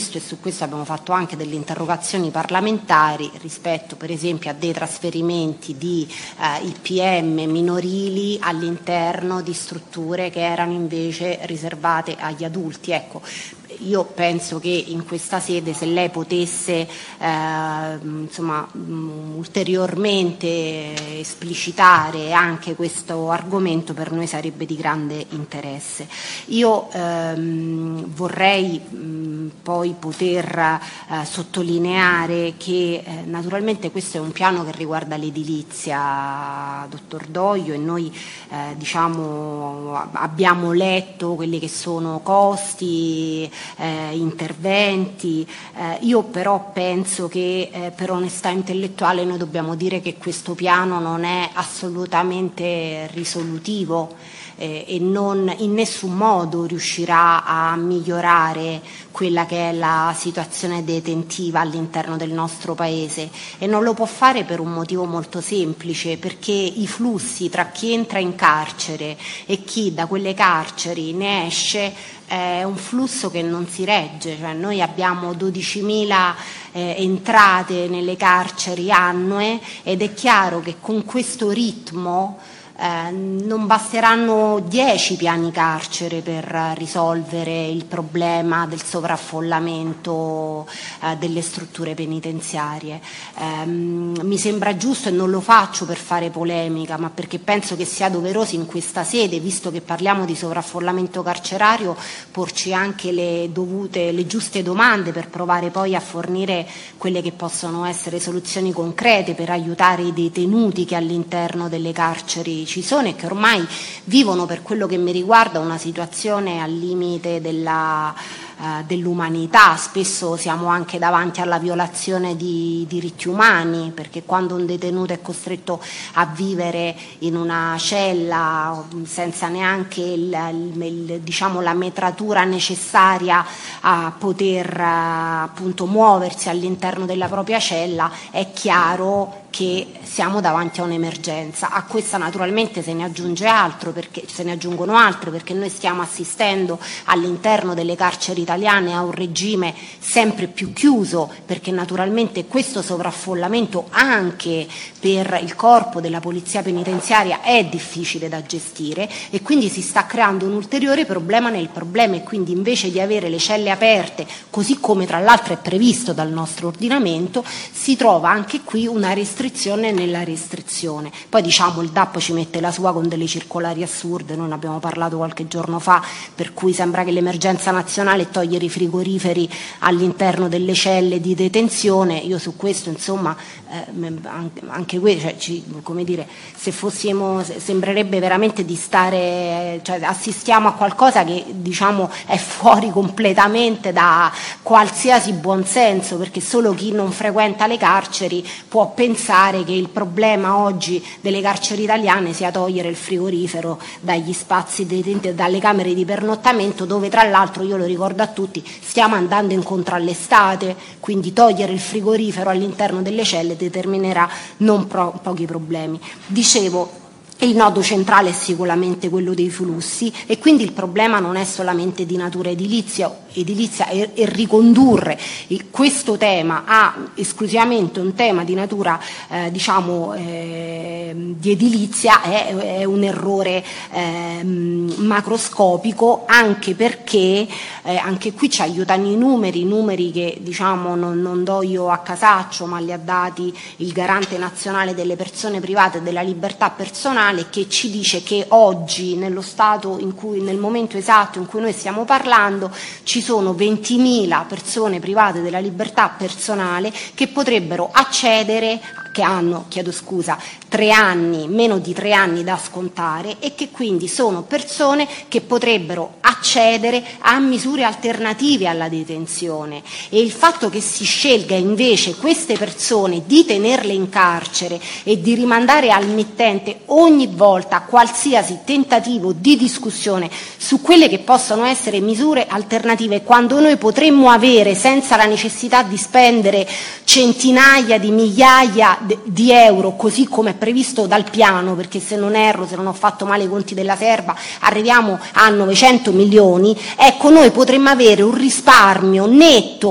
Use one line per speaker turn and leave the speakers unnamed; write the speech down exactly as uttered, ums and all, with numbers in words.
questo, e su questo abbiamo fatto anche delle interrogazioni parlamentari rispetto per esempio a dei trasferimenti di eh, I P M minorili all'interno di strutture che erano invece riservate agli adulti. Ecco, io penso che in questa sede, se lei potesse eh, insomma, mh, ulteriormente esplicitare anche questo argomento, per noi sarebbe di grande interesse. Io ehm, vorrei mh, poi poter eh, sottolineare che eh, naturalmente questo è un piano che riguarda l'edilizia, dottor Doglio, e noi eh, diciamo, abbiamo letto quelli che sono costi, Eh, interventi. Eh, io però penso che eh, per onestà intellettuale noi dobbiamo dire che questo piano non è assolutamente risolutivo eh, e non in nessun modo riuscirà a migliorare quella che è la situazione detentiva all'interno del nostro Paese, e non lo può fare per un motivo molto semplice, perché i flussi tra chi entra in carcere e chi da quelle carceri ne esce è un flusso che non si regge. Cioè, noi abbiamo dodicimila eh, entrate nelle carceri annue, ed è chiaro che con questo ritmo Eh, non basteranno dieci piani carcere per risolvere il problema del sovraffollamento eh, delle strutture penitenziarie. Eh, mi sembra giusto, e non lo faccio per fare polemica, ma perché penso che sia doveroso in questa sede, visto che parliamo di sovraffollamento carcerario, porci anche le dovute, le giuste domande per provare poi a fornire quelle che possono essere soluzioni concrete per aiutare i detenuti che all'interno delle carceri ci sono e che ormai vivono, per quello che mi riguarda, una situazione al limite della, eh, dell'umanità. Spesso siamo anche davanti alla violazione di diritti umani, perché quando un detenuto è costretto a vivere in una cella senza neanche il, il, il, diciamo, la metratura necessaria a poter eh, appunto muoversi all'interno della propria cella, è chiaro che siamo davanti a un'emergenza. A questa naturalmente se ne aggiunge altro, perché se ne aggiungono altre, perché noi stiamo assistendo all'interno delle carceri italiane a un regime sempre più chiuso, perché naturalmente questo sovraffollamento anche per il corpo della polizia penitenziaria è difficile da gestire, e quindi si sta creando un ulteriore problema nel problema, e quindi invece di avere le celle aperte, così come tra l'altro è previsto dal nostro ordinamento, si trova anche qui una restrizione nella restrizione. Poi diciamo il D A P ci mette la sua con delle circolari assurde, noi ne abbiamo parlato qualche giorno fa, per cui sembra che l'emergenza nazionale è togliere i frigoriferi all'interno delle celle di detenzione. Io su questo insomma eh, anche questo, cioè, ci, come dire, se fossimo, sembrerebbe veramente di stare, cioè assistiamo a qualcosa che diciamo è fuori completamente da qualsiasi buonsenso, perché solo chi non frequenta le carceri può pensare che il problema oggi delle carceri italiane sia togliere il frigorifero dagli spazi detenti, dalle camere di pernottamento, dove tra l'altro, io lo ricordo a tutti, stiamo andando incontro all'estate, quindi togliere il frigorifero all'interno delle celle determinerà non pro- pochi problemi. Dicevo, il nodo centrale è sicuramente quello dei flussi, e quindi il problema non è solamente di natura edilizia, edilizia e, e ricondurre il, questo tema a esclusivamente un tema di natura eh, diciamo eh, di edilizia è, è un errore eh, macroscopico, anche perché eh, anche qui ci aiutano i numeri, i numeri che diciamo non, non do io a casaccio, ma li ha dati il Garante nazionale delle persone private e della libertà personale, che ci dice che oggi, nello stato in cui, nel momento esatto in cui noi stiamo parlando, ci sono ventimila persone private della libertà personale che potrebbero accedere, che hanno, chiedo scusa, tre anni, meno di tre anni da scontare, e che quindi sono persone che potrebbero accedere a misure alternative alla detenzione. E il fatto che si scelga invece queste persone di tenerle in carcere e di rimandare al mittente ogni volta qualsiasi tentativo di discussione su quelle che possono essere misure alternative, quando noi potremmo avere, senza la necessità di spendere centinaia di migliaia di euro, così come è previsto dal piano, perché se non erro, se non ho fatto male i conti della serva, arriviamo a novecento milioni, ecco, noi potremmo avere un risparmio netto